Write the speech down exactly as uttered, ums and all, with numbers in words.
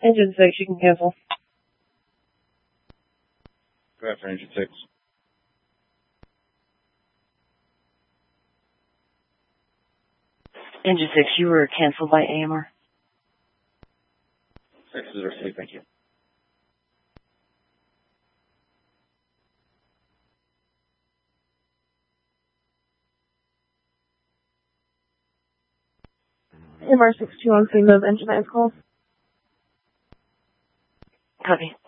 Engine six, you can cancel. Go after engine six. Engine six, you were canceled by A M R. Six is received, thank you. M R six two on scene of engine nine call. Copy.